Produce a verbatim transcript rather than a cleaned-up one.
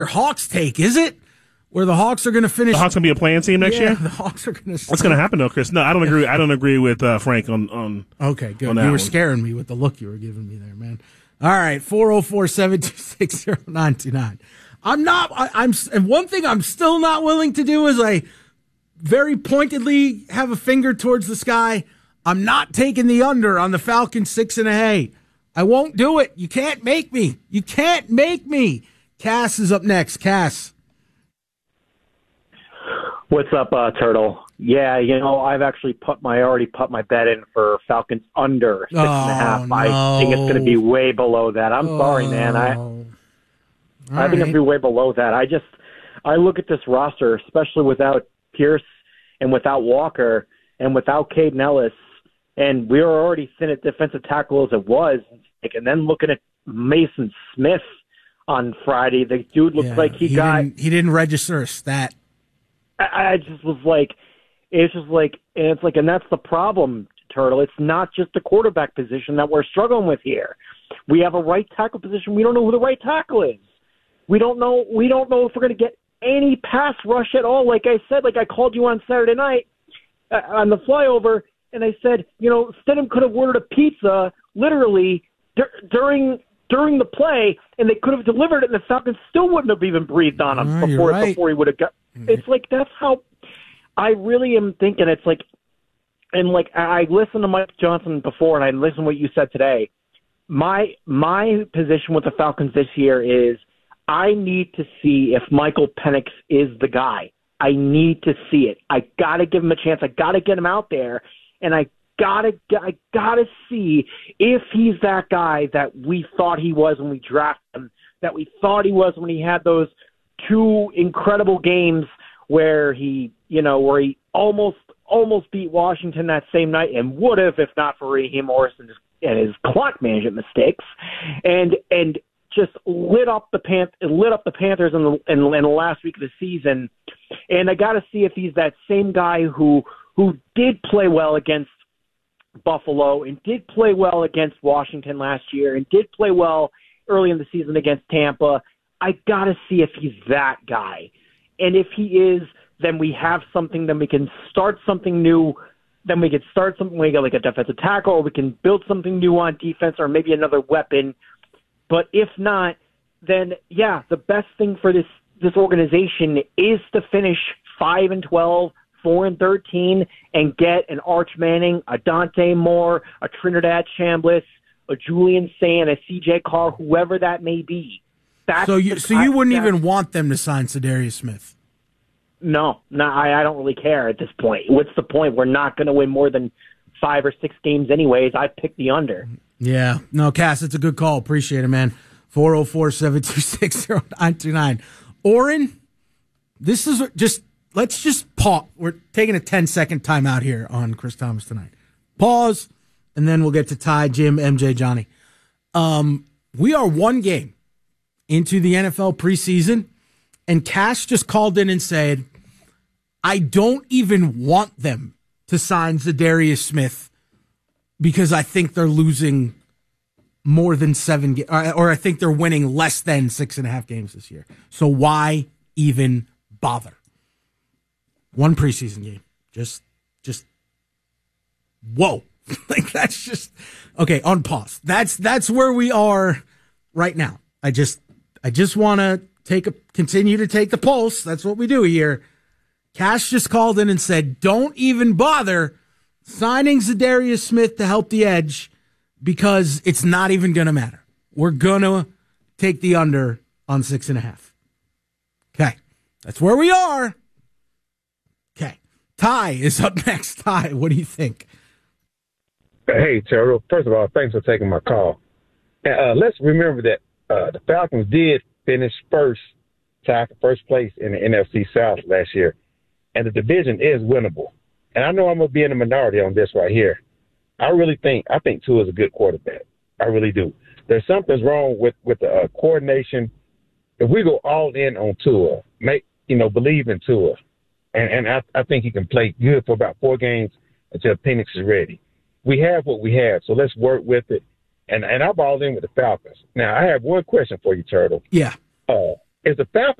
Hawks take, is it? Where the Hawks are going to finish. The Hawks going to be a playing team next yeah, year? The Hawks are going to. What's going to happen, though, Chris? No, I don't agree. I don't agree with uh, Frank on, on. Okay, good. On you were one. scaring me with the look you were giving me there, man. All right, four oh four, seven two six, oh nine two nine. I'm not, I, I'm, and one thing I'm still not willing to do is I very pointedly have a finger towards the sky. I'm not taking the under on the Falcons six and a hay. I won't do it. You can't make me. You can't make me. Cass is up next. Cass. What's up, uh, Turtle? Yeah, you know, I've actually put my already put my bet in for Falcons under six oh, and a half. No. I think it's going to be way below that. I'm oh. sorry, man. I All I think right. it's going to be way below that. I just I look at this roster, especially without Pierce and without Walker and without Caden Ellis, and we were already thin at defensive tackle as it was. And then looking at Mason Smith on Friday, the dude looks Yeah, like he, he got. Didn't, he didn't register a stat. I, I just was like, it's just like, and it's like, and that's the problem, Turtle. It's not just the quarterback position that we're struggling with here. We have a right tackle position. We don't know who the right tackle is. We don't know. We don't know if we're going to get any pass rush at all. Like I said, like I called you on Saturday night uh, on the flyover, and I said, you know, Stidham could have ordered a pizza literally dur- during during the play, and they could have delivered it, and the Falcons still wouldn't have even breathed on him Oh, you're before right. before he would have got. It's like that's how I really am thinking. It's like, and like I listened to Mike Johnson before, and I listened to what you said today. My my position with the Falcons this year is I need to see if Michael Penix is the guy. I need to see it. I got to give him a chance. I got to get him out there, and I gotta I gotta see if he's that guy that we thought he was when we drafted him, that we thought he was when he had those two incredible games where he, you know, where he almost almost beat Washington that same night and would have if not for Raheem Morris and his, and his clock management mistakes, and and just lit up the Pan lit up the Panthers in the in, in the last week of the season. And I got to see if he's that same guy who who did play well against Buffalo and did play well against Washington last year and did play well early in the season against Tampa. I got to see if he's that guy. And if he is, then we have something, then we can start something new. Then we can start something, we get like a defensive tackle, or we can build something new on defense, or maybe another weapon. But if not, then yeah, the best thing for this, this organization is to finish five and twelve, four and thirteen, and get an Arch Manning, a Dante Moore, a Trinidad Chambliss, a Julian Sand, a C J Carr, whoever that may be. That's So you the, so you wouldn't that, even want them to sign Sedarius Smith? No, no, I, I don't really care at this point. What's the point? We're not going to win more than five or six games anyways. I picked the under. Yeah. No, Cass, it's a good call. Appreciate it, man. four oh four, seven two six, oh nine two nine. Oren, this is just, let's just pause. We're taking a ten-second timeout here on Chris Thomas tonight. Pause, and then we'll get to Ty, Jim, M J, Johnny. Um, we are one game into the N F L preseason, and Cash just called in and said, I don't even want them to sign Zadarius Smith because I think they're losing more than seven games, or, or I think they're winning less than six and a half games this year. So why even bother? One preseason game. Just, just, whoa. Like, that's just, okay, on pause. That's, that's where we are right now. I just, I just want to take a, continue to take the pulse. That's what we do here. Cash just called in and said, don't even bother signing Zadarius Smith to help the edge because it's not even going to matter. We're going to take the under on six and a half. Okay. That's where we are. Okay. Ty is up next. Ty, what do you think? Hey, Terrell. First of all, thanks for taking my call. Uh, let's remember that uh, the Falcons did finish first, tied for first place in the N F C South last year, and the division is winnable. And I know I'm going to be in the minority on this right here. I really think I think Tua is a good quarterback. I really do. There's something's wrong with with the uh, coordination. If we go all in on Tua, make you know believe in Tua, and and I, I think he can play good for about four games until Penix is ready. We have what we have, so let's work with it. And and I balled in with the Falcons. Now I have one question for you, Turtle. Yeah. Uh, If the Falcons